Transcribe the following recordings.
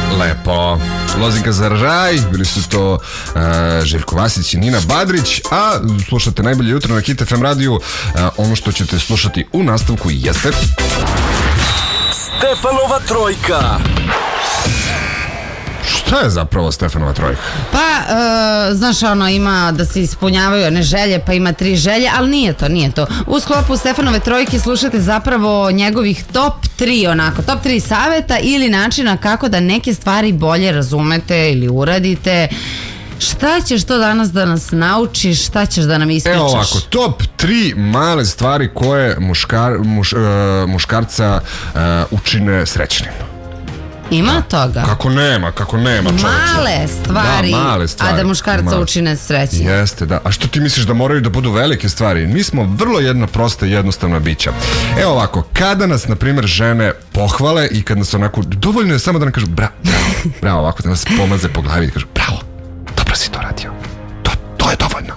Lepo. Lozinka za raj, bili su to Željko Vasić i Nina Badrić, a slušate Najbolje jutro na Hit FM radiju. Ono što ćete slušati u nastavku jeste Stefanova trojka. Šta je zapravo Stefanova trojka? Pa, znaš, ono, ima da se ispunjavaju one želje, pa ima 3 želje, ali nije to. U sklopu Stefanove trojke slušate zapravo njegovih top 3, onako, top 3 saveta ili načina kako da neke stvari bolje razumete ili uradite. Šta ćeš to danas da nas naučiš, šta ćeš da nam ispričaš? Evo ovako, top 3 male stvari koje muškarca učine srećnim. Ima toga? Kako nema čovječe. Male stvari, da, male stvari, a da muškarca učine srećnim. Jeste, da. A što ti misliš da moraju da budu velike stvari? Mi smo vrlo jedna prosta i jednostavna bića. Evo ovako, kada nas, na primjer, žene pohvale i kad nas onako, dovoljno je samo da nam kažu bravo, ovako da nas pomaze po glavi i kažu bravo, dobro si to radio. To je dovoljno.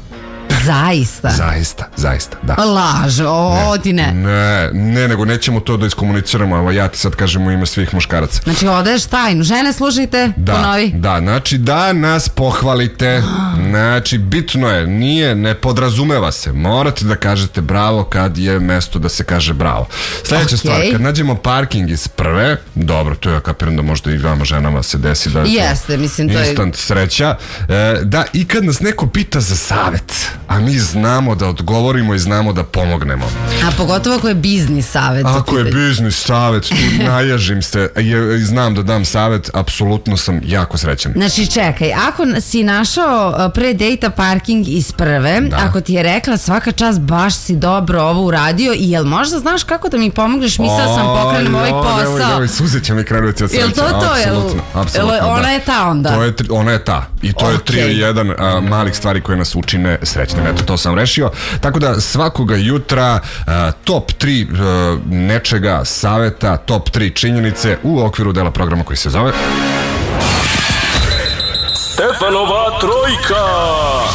Zaista, da. Laž, ti ne. Ne, nego nećemo to da iskomuniciramo, evo ja ti sad kažem u ime svih muškaraca. Znači odeš tajnu, žene slušajte, ponovi. Da, znači da nas pohvalite, znači bitno je, ne podrazumeva se, morate da kažete bravo kad je mesto da se kaže bravo. Sljedeća stvar, kad nađemo parking iz prve, dobro, to ja kapiram da možda i vama ženama se desi da je to jeste, mislim, to je instant sreća, da i kad nas neko pita za savjet, a mi znamo da odgovorimo i znamo da pomognemo. A pogotovo ako je biznis savjet. Ako je biznis savjet, tu naježim se i znam da dam savjet, apsolutno sam jako srećan. Znači čekaj, ako si našao pre dejta parking iz prve, ako ti je rekla svaka čast baš si dobro ovo uradio i jel možda znaš kako da mi pomogneš, mislila sam pokrenem ovaj posao. Nemoj, suze će mi krenuti od sreće. Jel to? Apsolutno, ona je ta onda? Ona je ta. I to je 3-1 malih stvari koje nas učine srećnim. Eto, to sam rešio. Tako da svakoga jutra top 3 nečega saveta, top 3 činjenice u okviru dela programa koji se zove Stefanova trojka.